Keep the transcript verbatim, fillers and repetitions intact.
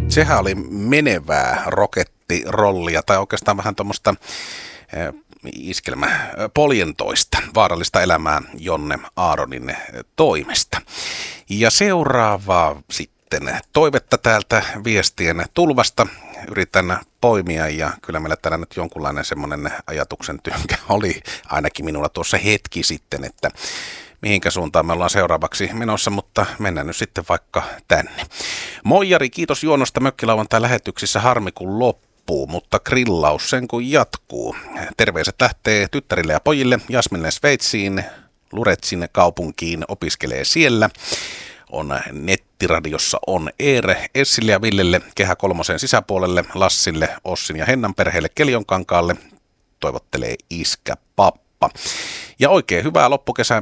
Sehän oli menevää rokettirollia tai oikeastaan vähän tuommoista iskelmä poljentoista vaarallista elämää Jonne Aaronin toimesta. Ja seuraavaa sitten toivetta täältä viestien tulvasta yritän poimia ja kyllä meillä täällä nyt jonkunlainen semmoinen ajatuksen tynkä oli ainakin minulla tuossa hetki sitten, että mihinkä suuntaan me ollaan seuraavaksi menossa, mutta mennään nyt sitten vaikka tänne. Moijari, kiitos juonosta mökkilauantai lähetyksissä, harmi kun loppuu, mutta grillaus sen kun jatkuu. Terveiset lähtee tyttärille ja pojille, Jasminille Sveitsiin, Luretsin kaupunkiin, opiskelee siellä. On nettiradiossa On Air, Essille ja Villelle, Kehä Kolmosen sisäpuolelle, Lassille, Ossin ja Hennan perheelle Keljonkankaalle, toivottelee iskä Pappa. Ja oikein hyvää loppukesää